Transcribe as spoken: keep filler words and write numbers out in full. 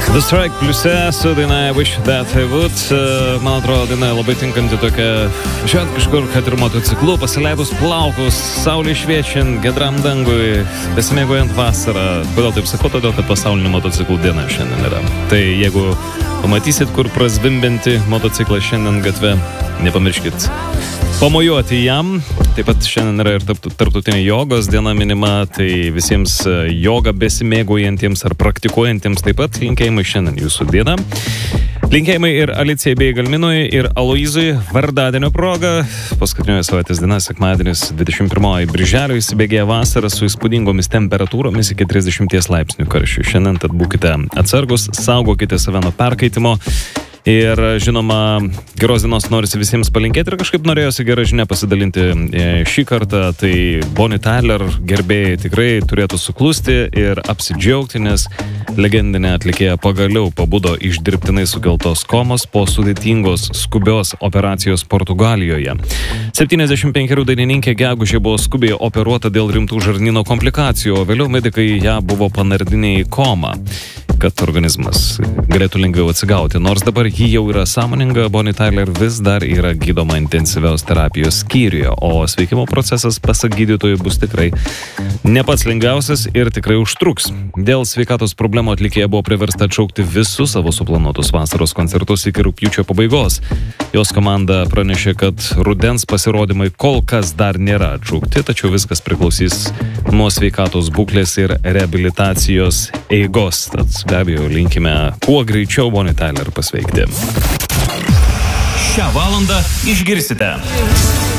The Strike pliuse su daina Wish That I Would. Man atrodo, daina labai tinkanti tokia, žiūrėt kažkur, kad ir motociklu, pasileidus plaukus, saulė šviečiant, gedram dangui, besimėgojant vasarą. Kodėl taip sakau? Todėl, kad pasaulinė motociklų diena šiandien yra. Tai jeigu pamatysit, kur prasvimbinti motociklą šiandien gatve, nepamirškit pamojuoti jam. Taip pat šiandien yra ir tarptautinė jogos diena minima, tai visiems jogą besimėgojantiems ar praktikuojantiems taip pat linkėjimai šiandien jūsų diena. Linkėjimai ir Alicijai bei Galminui ir Aloizui vardadienio proga. Paskutinioje savaitės diena, sekmadienis dvidešimt pirmoji birželio, įsibėgėja vasara su įspūdingomis temperatūromis iki trisdešimties laipsnių karščių. Šiandien tad būkite atsargus, saugokite save nuo perkaitimo. Ir žinoma, geros dienos norisi visiems palinkėti ir kažkaip norėjosi gerą žinią pasidalinti šį kartą. Tai Bonnie Tyler gerbėjai tikrai turėtų suklusti ir apsidžiaugti, nes legendinė atlikėja pagaliau pabudo iš dirbtinai sukeltos komos po sudėtingos skubios operacijos Portugalijoje. septyniasdešimt penkerių dainininkė gegužė buvo skubiai operuota dėl rimtų žarnyno komplikacijų, o vėliau medikai ją buvo panardinę į komą, kad organizmas galėtų lengviau atsigauti. Nors dabar ji jau yra sąmoninga, Bonnie Tyler vis dar yra gydoma intensyvios terapijos skyriuje, o sveikimo procesas, pasak gydytojų, bus tikrai ne pats lengviausias ir tikrai užtruks. Dėl sveikatos problemų atlikėja buvo priversta atšaukti visus savo suplanuotus vasaros koncertus iki rugpjūčio pabaigos. Jos komanda pranešė, kad rudens pasirodymai kol kas dar nėra atšaukti, tačiau viskas priklausys nuo sveikatos būklės ir reabilitacijos eigos. Tad be abejo, linkime kuo greičiau Bonnie Tyler pasveikti. Šią valandą išgirsite.